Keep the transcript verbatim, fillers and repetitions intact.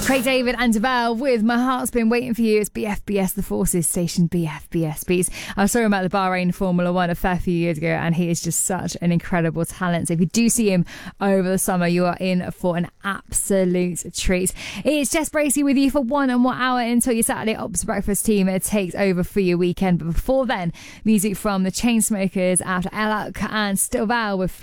Craig David and Deval with My Heart's Been Waiting For You. It's B F B S The Forces station, B F B S Beats. I saw him at the Bahrain Formula One a fair few years ago, and he is just such an incredible talent. So if you do see him over the summer, you are in for an absolute treat. It's Jess Bracey with you for one and one hour until your Saturday Ops Breakfast team takes over for your weekend. But before then, music from the Chainsmokers, out Alok and Stilval with